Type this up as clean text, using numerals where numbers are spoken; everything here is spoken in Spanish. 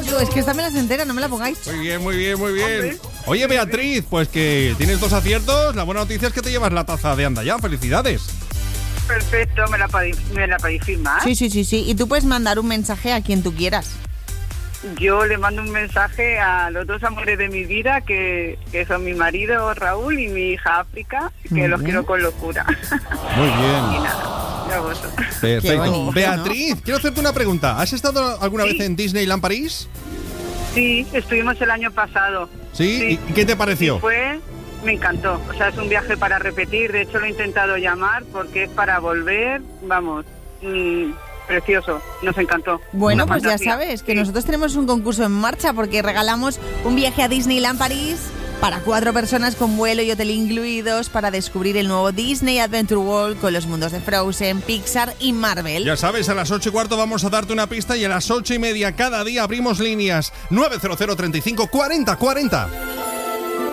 tú, es que esta me las entera, no me la pongáis. Muy bien, muy bien, muy bien. Hombre. Oye, Beatriz, pues que tienes 2 aciertos. La buena noticia es que te llevas la taza de Anda Ya. ¡Felicidades! Perfecto, me la podéis firmar. Sí. Y tú puedes mandar un mensaje a quien tú quieras. Yo le mando un mensaje a los 2 amores de mi vida, que son mi marido Raúl y mi hija África, que los quiero con locura. Muy Y bien. nada, a vosotros. Qué Perfecto. bonito, Beatriz, quiero hacerte una pregunta. ¿Has estado alguna Sí. vez en Disneyland París? Sí, estuvimos el año pasado. ¿Sí? ¿Y qué te pareció? Me encantó. O sea, es un viaje para repetir. De hecho, lo he intentado llamar porque es para volver. Vamos, precioso. Nos encantó. Bueno, Una pues ya fantasía. sabes que Sí. nosotros tenemos un concurso en marcha porque regalamos un viaje a Disneyland París para 4 personas con vuelo y hotel incluidos para descubrir el nuevo Disney Adventure World con los mundos de Frozen, Pixar y Marvel. Ya sabes, a las 8:15 vamos a darte una pista y a las 8:30 cada día abrimos líneas 900 35 40 40.